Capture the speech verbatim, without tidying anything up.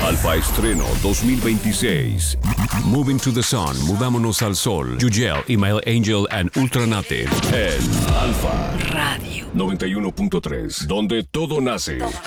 Alfa Estreno dos mil veintiséis. Moving to the Sun, Mudámonos al Sol. Yugel, Email Angel and Ultranate. En Alfa Radio noventa y uno punto tres, donde todo nace.